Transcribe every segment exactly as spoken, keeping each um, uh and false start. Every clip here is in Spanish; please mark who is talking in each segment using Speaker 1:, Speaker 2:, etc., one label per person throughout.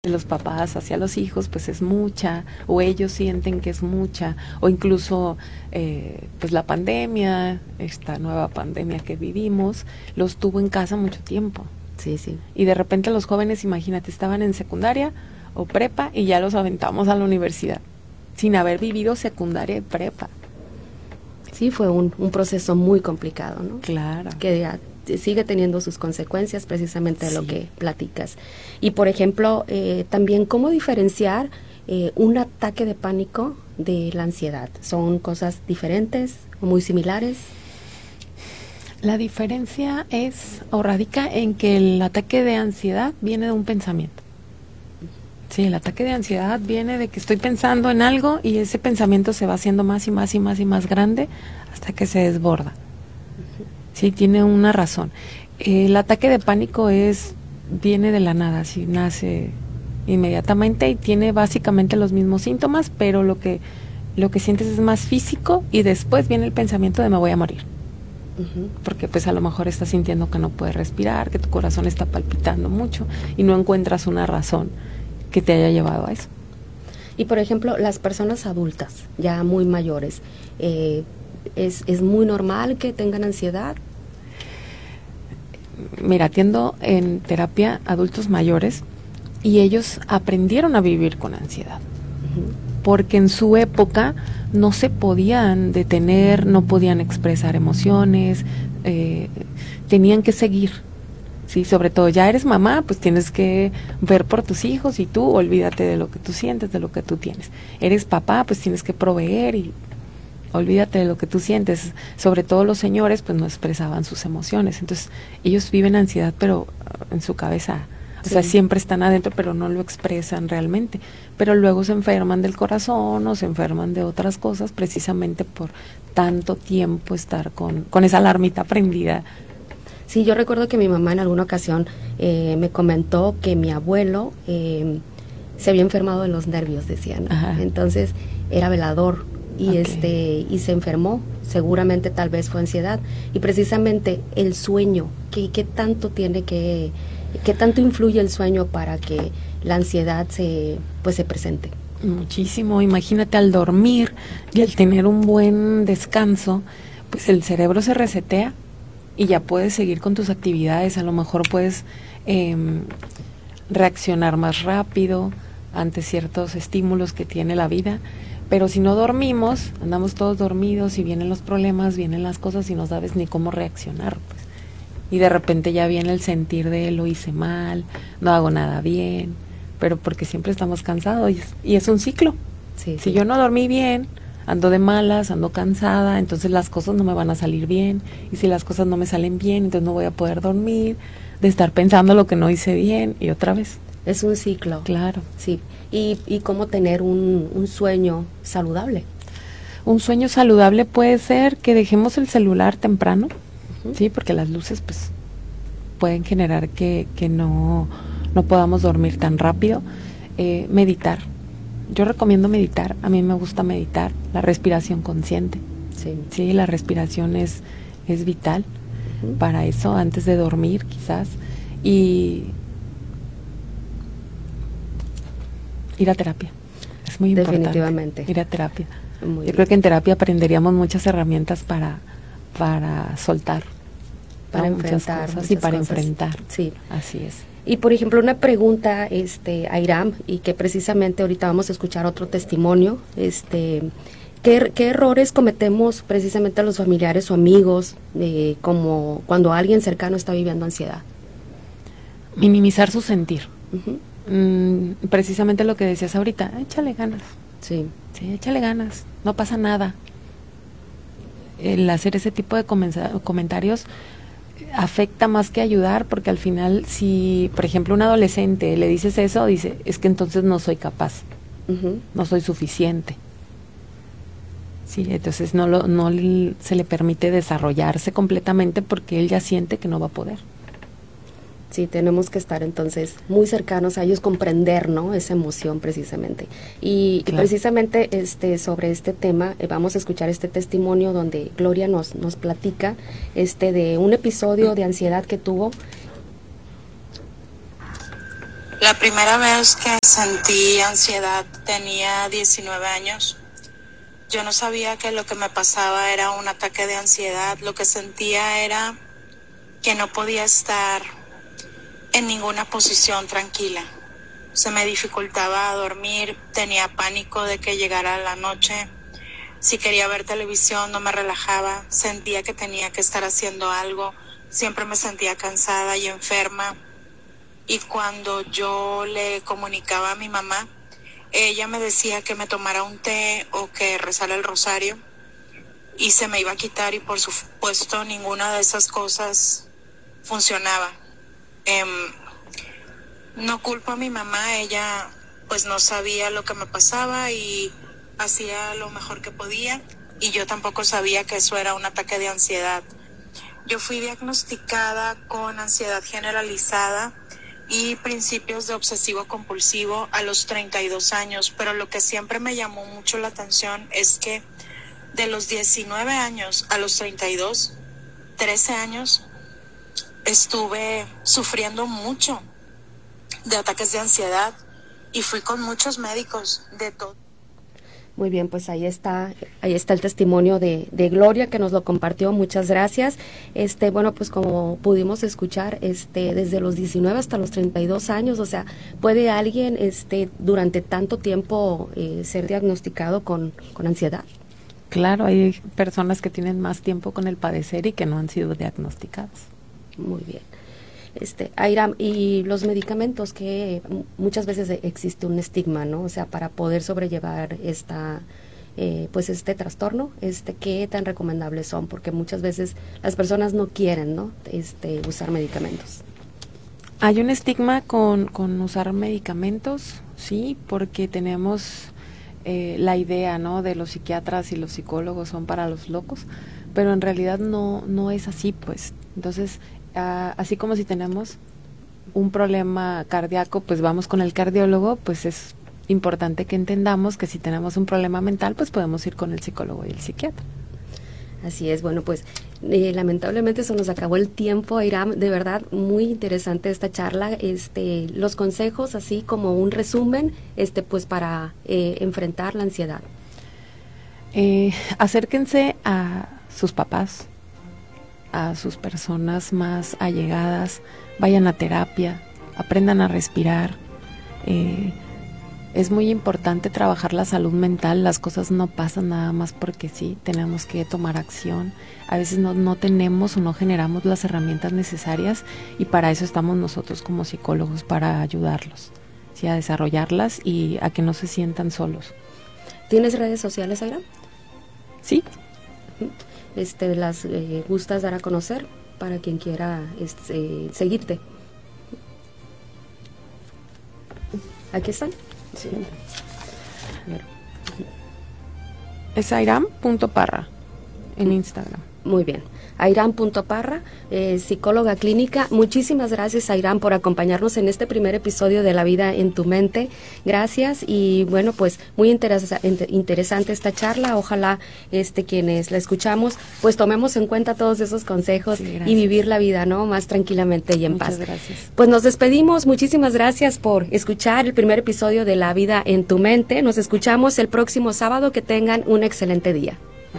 Speaker 1: de los papás hacia los hijos pues es mucha, o ellos sienten que es mucha, o incluso eh, pues la pandemia, esta nueva pandemia que vivimos, los tuvo en casa mucho tiempo.
Speaker 2: Sí, sí.
Speaker 1: Y de repente los jóvenes, imagínate, estaban en secundaria o prepa y ya los aventamos a la universidad, sin haber vivido secundaria y prepa.
Speaker 2: Sí, fue un, un proceso muy complicado, ¿no?
Speaker 1: Claro.
Speaker 2: Que ya sigue teniendo sus consecuencias, precisamente de
Speaker 1: Sí.
Speaker 2: lo que platicas. Y, por ejemplo, eh, también, ¿cómo diferenciar eh, un ataque de pánico de la ansiedad? ¿Son cosas diferentes o muy similares?
Speaker 1: La diferencia es o radica en que el ataque de ansiedad viene de un pensamiento. Sí, el ataque de ansiedad viene de que estoy pensando en algo y ese pensamiento se va haciendo más y más y más y más grande hasta que se desborda. Sí, tiene una razón. El ataque de pánico es viene de la nada, sí, nace inmediatamente y tiene básicamente los mismos síntomas, pero lo que lo que sientes es más físico y después viene el pensamiento de me voy a morir. Uh-huh. Porque pues a lo mejor estás sintiendo que no puedes respirar, que tu corazón está palpitando mucho y no encuentras una razón que te haya llevado a eso.
Speaker 2: Y por ejemplo, las personas adultas, ya muy mayores, eh, ¿es, ¿es muy normal que tengan ansiedad?
Speaker 1: Mira, atiendo en terapia adultos mayores y ellos aprendieron a vivir con ansiedad. Uh-huh. Porque en su época no se podían detener, no podían expresar emociones, eh, tenían que seguir. Sí, sobre todo ya eres mamá, pues tienes que ver por tus hijos y tú olvídate de lo que tú sientes, de lo que tú tienes. Eres papá, pues tienes que proveer y olvídate de lo que tú sientes. Sobre todo los señores, pues no expresaban sus emociones. Entonces ellos viven ansiedad, pero en su cabeza, o sí. sea, siempre están adentro, pero no lo expresan realmente. Pero luego se enferman del corazón o se enferman de otras cosas precisamente por tanto tiempo estar con, con esa alarmita prendida.
Speaker 2: Sí, yo recuerdo que mi mamá en alguna ocasión eh, me comentó que mi abuelo eh, se había enfermado de los nervios, decían. Entonces era velador y okay. este y se enfermó. Seguramente tal vez fue ansiedad y precisamente el sueño. ¿Qué, qué tanto tiene que, qué tanto influye el sueño para que la ansiedad se pues se presente?
Speaker 1: Muchísimo. Imagínate al dormir y al tener un buen descanso, pues el cerebro se resetea. Y ya puedes seguir con tus actividades, a lo mejor puedes eh, reaccionar más rápido ante ciertos estímulos que tiene la vida, pero si no dormimos, andamos todos dormidos y vienen los problemas, vienen las cosas y no sabes ni cómo reaccionar, pues. Y de repente ya viene el sentir de lo hice mal, no hago nada bien, pero porque siempre estamos cansados y es, y es un ciclo.
Speaker 2: Sí,
Speaker 1: si
Speaker 2: sí.
Speaker 1: yo no dormí bien, ando de malas, ando cansada, entonces las cosas no me van a salir bien, y si las cosas no me salen bien, entonces no voy a poder dormir, de estar pensando lo que no hice bien, y otra vez.
Speaker 2: Es un ciclo.
Speaker 1: Claro.
Speaker 2: Sí, y, y cómo tener un, un sueño saludable.
Speaker 1: Un sueño saludable puede ser que dejemos el celular temprano, uh-huh. sí, porque las luces pues pueden generar que, que no, no podamos dormir tan rápido. Eh, meditar. Yo recomiendo meditar, a mí me gusta meditar, la respiración consciente.
Speaker 2: Sí,
Speaker 1: sí la respiración es, es vital uh-huh. para eso, antes de dormir quizás. Y ir a terapia, es muy importante.
Speaker 2: Definitivamente.
Speaker 1: Ir a terapia.
Speaker 2: Muy
Speaker 1: Yo
Speaker 2: bien.
Speaker 1: creo que en terapia aprenderíamos muchas herramientas para, para soltar.
Speaker 2: Para
Speaker 1: ¿no?
Speaker 2: enfrentar.
Speaker 1: Muchas cosas
Speaker 2: muchas
Speaker 1: y para
Speaker 2: cosas.
Speaker 1: enfrentar.
Speaker 2: Sí.
Speaker 1: Así es.
Speaker 2: Y por ejemplo, una pregunta este, a Iram, y que precisamente ahorita vamos a escuchar otro testimonio, este, ¿qué, qué errores cometemos precisamente a los familiares o amigos eh, como cuando alguien cercano está viviendo ansiedad?
Speaker 1: Minimizar su sentir.
Speaker 2: Uh-huh.
Speaker 1: Mm, precisamente lo que decías ahorita, échale ganas.
Speaker 2: Sí.
Speaker 1: Sí, échale ganas, no pasa nada. El hacer ese tipo de comenza- comentarios afecta más que ayudar, porque al final, si por ejemplo un adolescente le dices eso, dice, es que entonces no soy capaz, uh-huh. no soy suficiente. Sí, entonces no, lo, no le, se le permite desarrollarse completamente porque él ya siente que no va a poder.
Speaker 2: Sí, tenemos que estar entonces muy cercanos a ellos, comprender, ¿no?, esa emoción precisamente. Y, claro. y precisamente este sobre este tema eh, vamos a escuchar este testimonio donde Gloria nos nos platica este de un episodio de ansiedad que tuvo.
Speaker 3: La primera vez que sentí ansiedad tenía diecinueve años. Yo no sabía que lo que me pasaba era un ataque de ansiedad. Lo que sentía era que no podía estar en ninguna posición tranquila. Se me dificultaba dormir, tenía pánico de que llegara la noche. Si quería ver televisión no me relajaba, sentía que tenía que estar haciendo algo. Siempre me sentía cansada y enferma. Y cuando yo le comunicaba a mi mamá, ella me decía que me tomara un té o que rezara el rosario y se me iba a quitar, y por supuesto ninguna de esas cosas funcionaba. Eh, no culpo a mi mamá, ella pues no sabía lo que me pasaba y hacía lo mejor que podía, y yo tampoco sabía que eso era un ataque de ansiedad. Yo fui diagnosticada con ansiedad generalizada y principios de obsesivo compulsivo a los treinta y dos años, pero lo que siempre me llamó mucho la atención es que de los diecinueve años a los treinta y dos, trece años, estuve sufriendo mucho de ataques de ansiedad y fui con muchos médicos de todo.
Speaker 2: Muy bien, pues ahí está, ahí está el testimonio de, de Gloria, que nos lo compartió. Muchas gracias. Este, bueno, pues como pudimos escuchar, este, desde los diecinueve hasta los treinta y dos años, o sea, ¿puede alguien, este, durante tanto tiempo eh, ser diagnosticado con, con ansiedad?
Speaker 1: Claro, hay personas que tienen más tiempo con el padecer y que no han sido diagnosticadas.
Speaker 2: Muy bien. Este, Airam, y los medicamentos, que muchas veces existe un estigma, ¿no? O sea, para poder sobrellevar esta, eh, pues este trastorno, este, ¿qué tan recomendables son? Porque muchas veces las personas no quieren, ¿no? Este, usar medicamentos.
Speaker 1: Hay un estigma con, con usar medicamentos, sí, porque tenemos eh, la idea, ¿no? De los psiquiatras y los psicólogos son para los locos, pero en realidad no, no es así, pues. Entonces, Uh, así como si tenemos un problema cardíaco, pues vamos con el cardiólogo, pues es importante que entendamos que si tenemos un problema mental, pues podemos ir con el psicólogo y el psiquiatra.
Speaker 2: Así es. Bueno, pues eh, lamentablemente se nos acabó el tiempo, Airam. De verdad, muy interesante esta charla. Este, los consejos, así como un resumen, este, pues para eh, enfrentar la ansiedad.
Speaker 1: Eh, acérquense a sus papás, a sus personas más allegadas, vayan a terapia, aprendan a respirar. Eh, es muy importante trabajar la salud mental. Las cosas no pasan nada más porque sí, tenemos que tomar acción. A veces no, no tenemos o no generamos las herramientas necesarias, y para eso estamos nosotros como psicólogos, para ayudarlos, ¿sí? A desarrollarlas y a que no se sientan solos.
Speaker 2: ¿Tienes redes sociales, Airam?
Speaker 1: Sí.
Speaker 2: Este, las eh, gustas dar a conocer para quien quiera este, seguirte. Aquí están. Sí.
Speaker 1: Es airam punto parra en Instagram.
Speaker 2: Muy bien. airam punto parra, eh, psicóloga clínica. Muchísimas gracias, Airam, por acompañarnos en este primer episodio de La Vida en tu Mente. Gracias, y bueno, pues muy interesa interesante esta charla. Ojalá este quienes la escuchamos, pues tomemos en cuenta todos esos consejos, sí, y vivir la vida, ¿no? Más tranquilamente y en
Speaker 1: Muchas
Speaker 2: paz.
Speaker 1: Gracias.
Speaker 2: Pues nos despedimos. Muchísimas gracias por escuchar el primer episodio de La Vida en tu Mente. Nos escuchamos el próximo sábado. Que tengan un excelente día.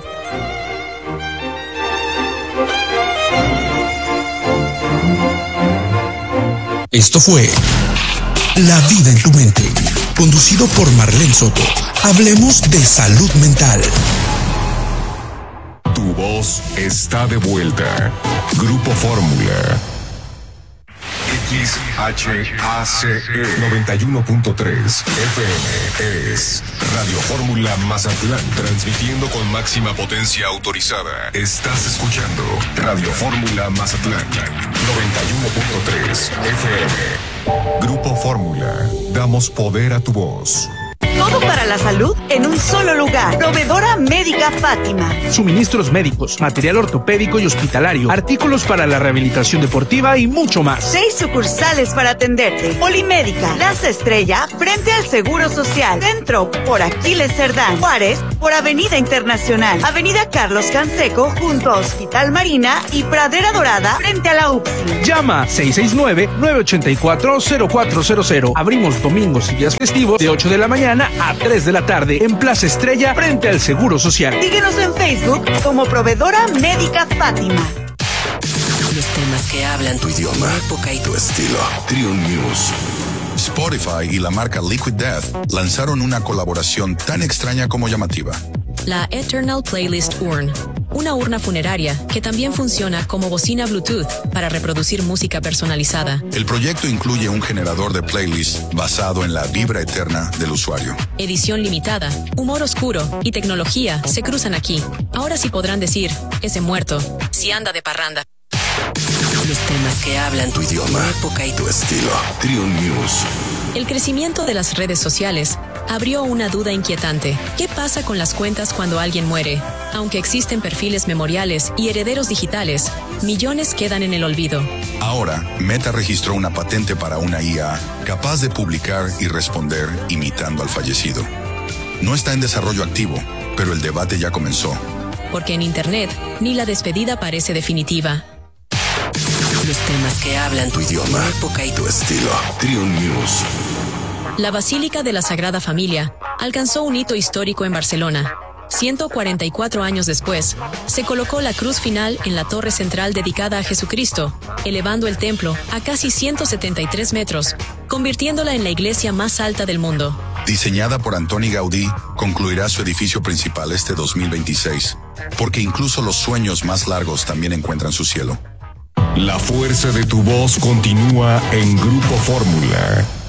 Speaker 4: Esto fue La Vida en tu Mente, conducido por Marlene Soto. Hablemos de salud mental.
Speaker 5: Tu voz está de vuelta. Grupo Fórmula. X H A C E noventa y uno punto tres F M es Radio Fórmula Mazatlán, transmitiendo con máxima potencia autorizada. Estás escuchando Radio Fórmula Mazatlán noventa y uno punto tres F M. Grupo Fórmula, damos poder a tu voz.
Speaker 6: Todo para la salud en un solo lugar. Proveedora Médica Fátima.
Speaker 7: Suministros médicos, material ortopédico y hospitalario, artículos para la rehabilitación deportiva y mucho más.
Speaker 6: Seis sucursales para atenderte. Polimédica, Plaza Estrella, frente al Seguro Social. Centro, por Aquiles Cerdán. Juárez, por Avenida Internacional, Avenida Carlos Canseco, junto a Hospital Marina y Pradera Dorada, frente a la U P S I.
Speaker 7: Llama seis seis nueve, nueve ocho cuatro, cero cuatro cero cero. Abrimos domingos y días festivos de ocho de la mañana a tres de la tarde en Plaza Estrella, frente al Seguro Social.
Speaker 6: Síguenos en Facebook como Proveedora Médica Fátima.
Speaker 8: Los temas que hablan tu idioma, tu época y tu estilo.
Speaker 9: Triun News. Spotify y la marca Liquid Death lanzaron una colaboración tan extraña como llamativa.
Speaker 10: La Eternal Playlist Urn, una urna funeraria que también funciona como bocina Bluetooth para reproducir música personalizada.
Speaker 9: El proyecto incluye un generador de playlists basado en la vibra eterna del usuario.
Speaker 10: Edición limitada, humor oscuro y tecnología se cruzan aquí. Ahora sí podrán decir, ese muerto, si anda de parranda.
Speaker 8: Los temas que hablan tu idioma, tu época y tu estilo.
Speaker 9: Triun News.
Speaker 10: El crecimiento de las redes sociales abrió una duda inquietante. ¿Qué pasa con las cuentas cuando alguien muere? Aunque existen perfiles memoriales y herederos digitales, millones quedan en el olvido.
Speaker 9: Ahora, Meta registró una patente para una I A capaz de publicar y responder imitando al fallecido. No está en desarrollo activo, pero el debate ya comenzó.
Speaker 10: Porque en Internet, ni la despedida parece definitiva.
Speaker 8: Los temas que hablan tu idioma, tu época y tu estilo.
Speaker 9: Triun News.
Speaker 10: La Basílica de la Sagrada Familia alcanzó un hito histórico en Barcelona. ciento cuarenta y cuatro años después, se colocó la cruz final en la torre central dedicada a Jesucristo, elevando el templo a casi ciento setenta y tres metros, convirtiéndola en la iglesia más alta del mundo.
Speaker 9: Diseñada por Antoni Gaudí, concluirá su edificio principal este dos mil veintiséis, porque incluso los sueños más largos también encuentran su cielo.
Speaker 5: La fuerza de tu voz continúa en Grupo Fórmula.